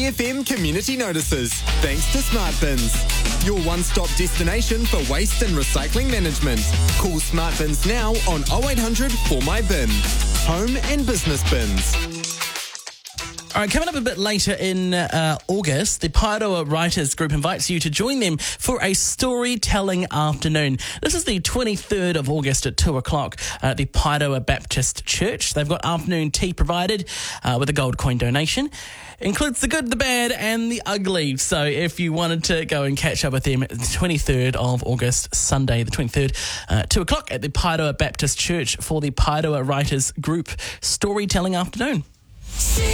SEFM community notices, thanks to Smart Bins. Your one-stop destination for waste and recycling management. Call Smart Bins now on 0800 For My Bin. Home and business bins. All right, coming up a bit later in August, the Paeroa Writers Group invites you to join them for a storytelling afternoon. This is the 23rd of August at 2 o'clock at the Paeroa Baptist Church. They've got afternoon tea provided with a gold coin donation. Includes the good, the bad and the ugly. So if you wanted to go and catch up with them, the 23rd of August, Sunday the 23rd, 2 o'clock at the Paeroa Baptist Church for the Paeroa Writers Group Storytelling Afternoon.